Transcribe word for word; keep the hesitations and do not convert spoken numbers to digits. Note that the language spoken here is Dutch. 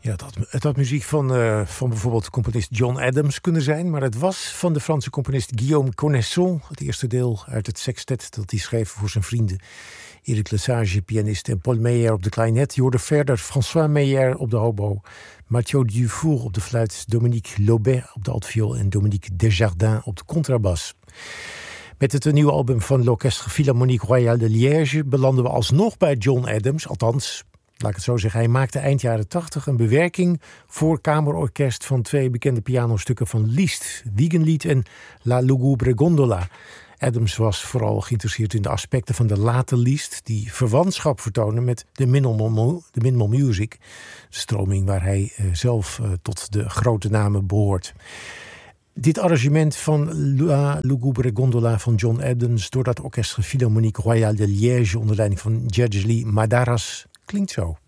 Ja, het had, het had muziek van, uh, van bijvoorbeeld componist John Adams kunnen zijn, maar het was van de Franse componist Guillaume Connaisson, het eerste deel uit het sextet dat hij schreef voor zijn vrienden. Erik Lesage, pianist, en Paul Meyer op de klarinet. Je hoorde verder François Meyer op de hobo, Mathieu Dufour op de fluit, Dominique Lobet op de altviool en Dominique Desjardins op de contrabas. Met het nieuwe album van l'Orchestre Philharmonique Royale de Liège belanden we alsnog bij John Adams. Althans, laat ik het zo zeggen, hij maakte eind jaren tachtig een bewerking voor kamerorkest van twee bekende pianostukken van Liszt, Wiegenlied en La Lugubre Gondola. Adams was vooral geïnteresseerd in de aspecten van de late Liszt die verwantschap vertonen met de minimal, de minimal music, de stroming waar hij uh, zelf uh, tot de grote namen behoort. Dit arrangement van La Lugubre Gondola van John Adams door dat Orchestre Philharmonique Royale de Liège onder leiding van Gergely Madaras klinkt zo.